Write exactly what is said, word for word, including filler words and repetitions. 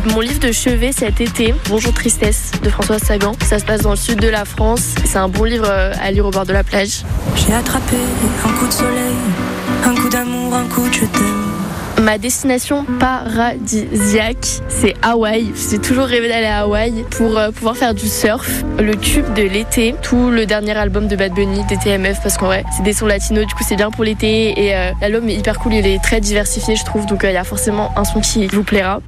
Mon livre de chevet cet été, Bonjour Tristesse de Françoise Sagan. Ça se passe dans le sud de la France. C'est un bon livre à lire au bord de la plage. J'ai attrapé un coup de soleil, un coup d'amour, un coup de je t'aime. Ma destination paradisiaque, c'est Hawaï. J'ai toujours rêvé d'aller à Hawaï pour euh, pouvoir faire du surf. Le tube de l'été, tout le dernier album de Bad Bunny, D T M F, parce qu'en vrai, c'est des sons latinos, du coup c'est bien pour l'été. Et euh, l'album est hyper cool, il est très diversifié, je trouve. Donc il euh, y a forcément un son qui vous plaira.